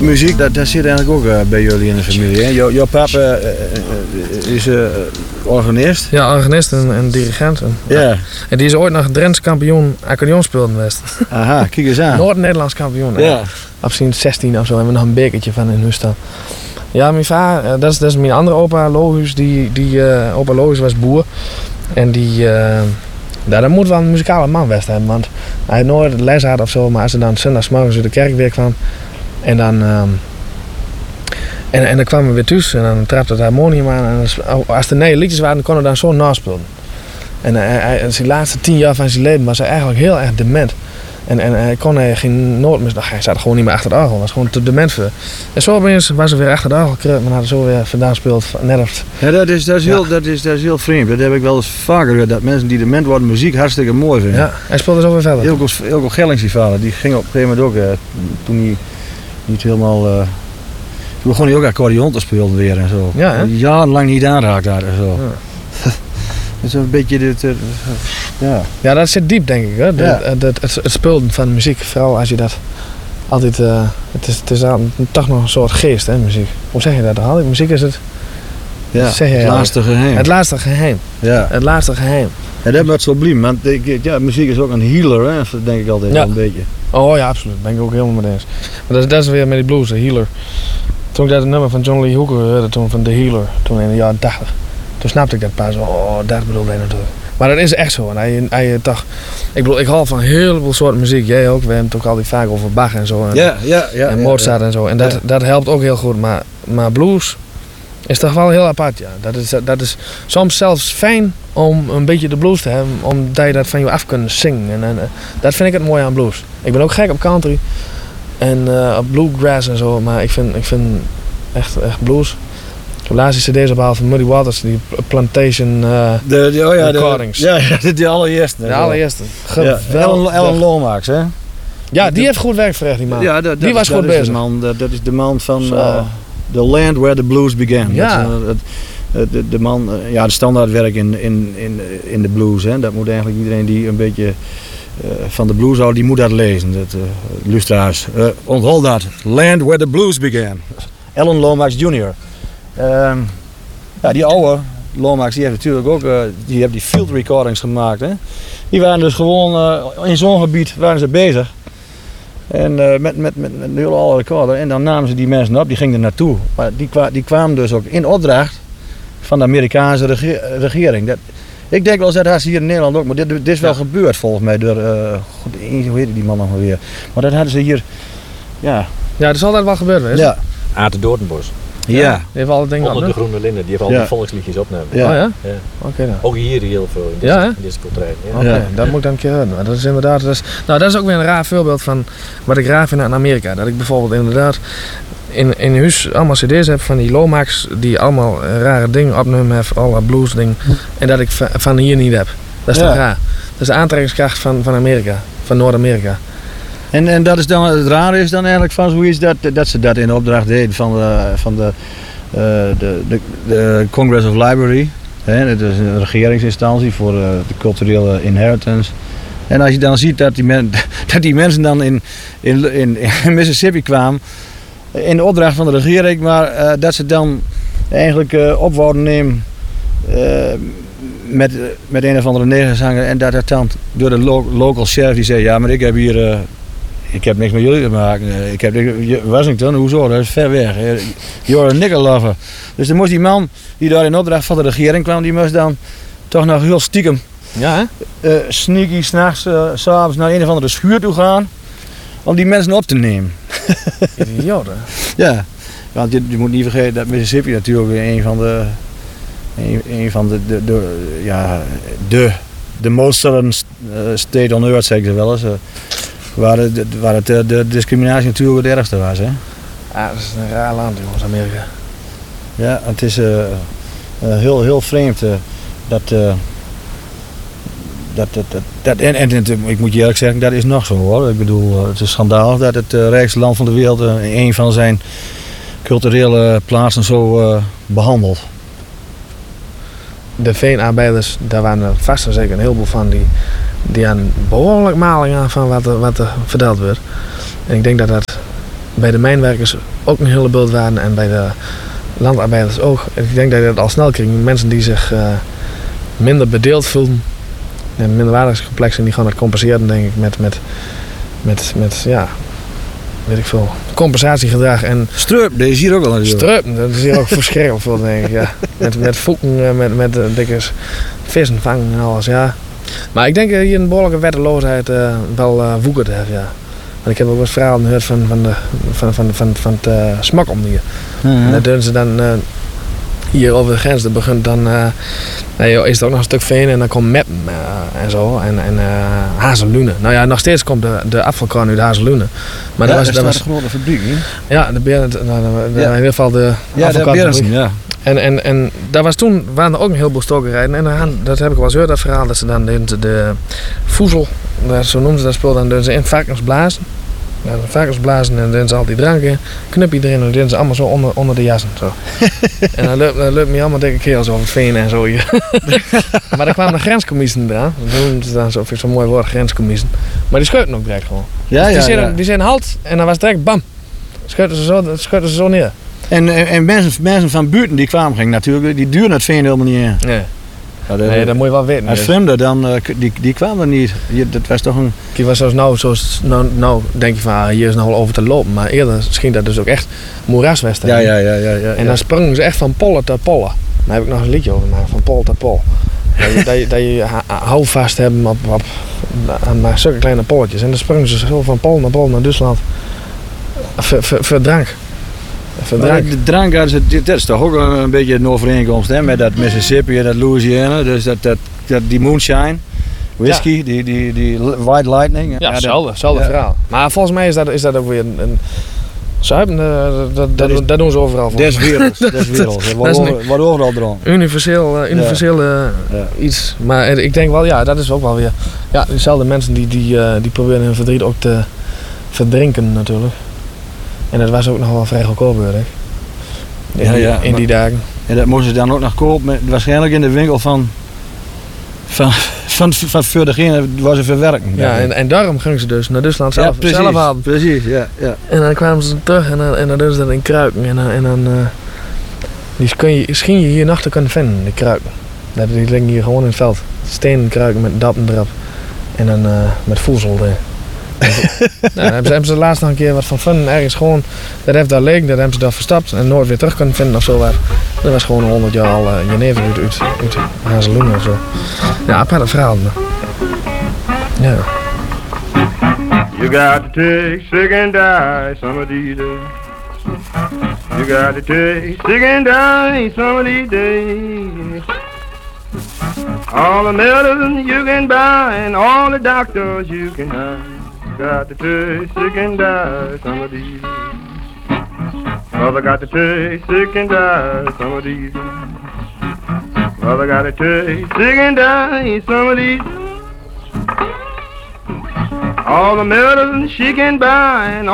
Muziek, dat zit eigenlijk ook bij jullie in de familie. Hè? Jouw papa is organist. Ja, organist en dirigent. Ja. En die is ooit nog Drents kampioen accordeon speelden geweest. Aha, kijk eens aan. Noord-Nederlands kampioen. Ja. Op zijn 16 of zo hebben we nog een bekertje van in huis staan. Ja, mijn vader, dat is mijn andere opa Lohuis. Opa Lohuis was boer. En dat moet wel een muzikale man geweest hebben. Want hij had nooit les had of zo. Maar als hij dan zondagsmorgens uit de kerk weer kwam. En dan... En dan kwamen we weer thuis en dan trapte het harmonium aan. En als er 9 liedjes waren, dan kon hij dan zo naspelen. En zijn laatste 10 jaar van zijn leven was hij eigenlijk heel erg dement. En hij kon geen noot meer. Hij zat gewoon niet meer achter de orgel. Was gewoon te dement voor. En zo opeens was hij weer achter de orgel gekregen. Maar had zo weer vandaan speelt. Ja, dat is heel vreemd. Dat heb ik wel eens vaker gehoord. Dat mensen die dement worden muziek hartstikke mooi vinden. Ja, hij speelde zo weer verder. Ilko Gellings die vader, die ging op een gegeven moment ook toen hij niet helemaal. Toen begon hij ook accordeon te spelen weer en zo. Ja, hè? Jarenlang niet aanraakt daar en zo. Ja. Dat is een beetje dit. Ja. Ja, dat zit diep, denk ik. Hè? Het spelen van muziek, vooral als je dat altijd. Het is toch nog een soort geest, hè, muziek. Hoe zeg je dat? Muziek is het. Ja, het laatste geheim. Het laatste geheim. Ja. Het laatste geheim. En dat wordt subliem, want muziek is ook een healer, hè? Dat denk ik altijd wel een beetje. Oh ja, absoluut. Daar ben ik ook helemaal mee eens. Maar dat is weer met die blues, de healer. Toen ik dat nummer van John Lee Hooker hoorde, toen van The Healer, toen in de jaren 80, toen snapte ik dat pas. Oh, dat bedoelde hij natuurlijk. Maar dat is echt zo. En hij toch, ik hou van heel veel soorten muziek. Jij ook. We hebben het ook altijd vaak over Bach en zo. En Mozart en zo. En dat helpt ook heel goed. Maar blues is toch wel heel apart, ja. Dat is soms zelfs fijn om een beetje de blues te hebben, omdat je dat van je af kunt zingen. En dat vind ik het mooie aan blues. Ik ben ook gek op country. En op bluegrass en zo, maar ik vind echt blues. Ik heb laatst die cd's opgehaald van Muddy Waters, die Plantation recordings. De allereerste. De allereerste. Geweldig. Alan Lomax, hè? Ja, die heeft goed werk verricht, die man. Ja, die was goed bezig. Dat is de man van The Land Where the Blues Began. Ja. De man, de standaardwerk in de blues, hè? Dat moet eigenlijk iedereen die een beetje... van de blues houdt, die moet dat lezen. Lustra's. Onthoud dat. Land Where the Blues Began. Alan Lomax Jr. Die oude Lomax, die heeft natuurlijk ook die field recordings gemaakt. Hè? Die waren dus gewoon in zo'n gebied waren ze bezig. En met een hele oude recorder. En dan namen ze die mensen op, die gingen er naartoe. Maar die kwamen dus ook in opdracht van de Amerikaanse regering. Ik denk wel dat ze hier in Nederland ook, maar dit is wel gebeurd volgens mij door, hoe heet die man nog weer. Maar dat hadden ze hier, ja. Ja, dat is altijd wel gebeurd, hè? Ja. Aad de Doornbos. Ja. Die heeft alle dingen onder de groene linden, die heeft al die volksliedjes opnemen. Ja. Oh ja? Ja. Oké dan. Ook hier heel veel in deze cultuur. Ja. Oké, dat moet ik dan een keer hebben. Dat is inderdaad, dat is ook weer een raar voorbeeld van wat ik raar vind aan Amerika. Dat ik bijvoorbeeld inderdaad in huis allemaal cd's heb van die Lomax die allemaal rare dingen opnemen heeft, alle blues dingen. En dat ik van hier niet heb. Dat is toch raar. Dat is de aantrekkingskracht van Amerika, van Noord-Amerika. En dat is dan, het rare is dan eigenlijk van zoiets dat ze dat in opdracht deden van de Congress of Library. Hè, dat is een regeringsinstantie voor de culturele inheritance. En als je dan ziet dat die mensen dan in Mississippi kwamen in de opdracht van de regering, maar dat ze dan eigenlijk op wouden nemen met een of andere negerzanger en dat dan door de local sheriff die zei, ja maar ik heb niks met jullie te maken. Ik heb Washington, hoezo? Dat is ver weg. You're a nigger lover. Dus dan moest die man die daar in opdracht van de regering kwam, die moest dan toch nog heel stiekem sneaky s'nachts, s'avonds naar een of andere schuur toe gaan om die mensen op te nemen. Idioot, hè? Ja, want je moet niet vergeten dat Mississippi natuurlijk een van de most southern state on earth, zeggen ze wel eens. Waar de discriminatie natuurlijk het ergste was. Hè? Ja, dat is een raar land, jongens, Amerika. Ja, het is heel vreemd en ik moet je eerlijk zeggen, dat is nog zo hoor. Ik bedoel, het is schandalig dat het rijkste land van de wereld een van zijn culturele plaatsen zo behandelt. De veenarbeiders, daar waren er vast en zeker een heleboel van die aan behoorlijk maling aan van wat er verteld werd. En ik denk dat bij de mijnwerkers ook een hele beeld waren en bij de landarbeiders ook. Ik denk dat je dat al snel kreeg. Mensen die zich minder bedeeld voelden en minderwaardigheidscomplex en die gaan dat compenseren denk ik met ja, weet ik veel, compensatiegedrag en Streup, deze is hier ook al natuurlijk. streupen, dat is hier ook verschrikkelijk veel denk ik, ja. Met voeken, met dikke vissen vangen en alles, ja. Maar ik denk dat hier een behoorlijke wetteloosheid wel woekerd heeft, ja. Want ik heb ook wel eens verhalen gehoord van het smokkeldier. En dat doen ze dan hier over de grens, dat begint dan, is er ook nog een stuk veen en dan komt meppen en zo en hazellunen. Nou ja, nog steeds komt de afvalkorn uit de hazellunen. Maar Ja, dat was een grote fabriek, hè? ja, de Berend, in ieder geval de Ja, de afvalkornfabriek. Berensen, ja. En daar was toen, waren er ook een heleboel stokkerijden. En dat heb ik wel eens gehoord, dat verhaal, dat ze dan de voezel, zo noemen ze dat spul, dan doen ze in varkens blazen. Ja, varkens blazen en dan doen ze al die dranken, knupje erin en dan doen ze allemaal zo onder de jassen. Zo. En dan loopt me allemaal dikke kerels over het veen en zo hier. Maar daar kwamen de grenscommissiën eraan. Dat noemen ze dan zo'n mooi woord, grenscommissiën. Maar die scheuten ook direct gewoon. Ja, Dus ja, ja. die zijn halt en dan was het direct bam. Scheuten ze zo neer. En mensen van buiten die kwamen gingen natuurlijk, die duurden het veen helemaal niet in. Nee. Ja, Nee, dat moet je wel weten. als vreemden dan, die kwamen er niet. Dat was toch een... Ik was nou denk je van hier is nog wel over te lopen. Maar eerder scheen dat dus ook echt moeraswest. Ja. En dan sprongen ze echt van pollen tot pollen. Daar heb ik nog een liedje over gemaakt, van pol tot pol. dat je houvast hebben aan maar zulke kleine polletjes. En dan sprongen ze zo van pol naar Duitsland. Voor drank. Maar de drank, dat is toch ook een beetje een overeenkomst hè, met dat Mississippi en dat Louisiana. Dus die moonshine, whisky, die white lightning. Ja, hetzelfde verhaal. Maar volgens mij is dat ook weer een zuipen, dat doen ze overal voor. Des werelds. Wat overal dronken. Universeel iets. Maar ik denk wel, ja, dat is ook wel weer... Ja, diezelfde mensen die proberen hun verdriet ook te verdrinken natuurlijk. En dat was ook nog wel vrij goedkoop, in die dagen. En dat moesten ze dan ook nog kopen, waarschijnlijk in de winkel van voor degene waar ze verwerken. Ja, en daarom gingen ze dus naar Duitsland zelf halen. Precies, ja. En dan kwamen ze terug en dan doen ze dat in kruiken. En dan die schijn je hier nog te kunnen vinden, die kruiken. Die liggen hier gewoon in het veld. Stenen kruiken met dappen erop. En dan met voedsel erin. Nou, dan hebben ze laatst nog een keer wat van vinden. Ergens gewoon, dat heeft daar liggen, dat hebben ze daar verstapt en nooit weer terug kunnen vinden of zo. Dat was gewoon 100 jaar al jenever uit Hazeloenen of zo. Ja, aparte verhaal. Ja. You got to take sick and die some of these days. You got to take sick and die some of these days. All the medicine you can buy and all the doctors you can hire. Got to take sick and die some of these days. Mother got to take sick and die some of these days. Mother got to take sick and die some of these days. All the medicine she can buy and